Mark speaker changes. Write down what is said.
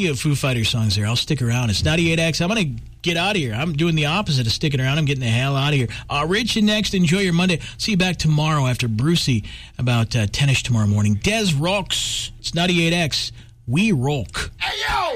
Speaker 1: plenty of Foo Fighters songs there. I'll stick around. It's 98X. I'm going to get out of here. I'm doing the opposite of sticking around. I'm getting the hell out of here. Rich, and next, enjoy your Monday. See you back tomorrow after Brucey about 10-ish tomorrow morning. Des rocks. It's 98X. We rock.
Speaker 2: Hey, yo!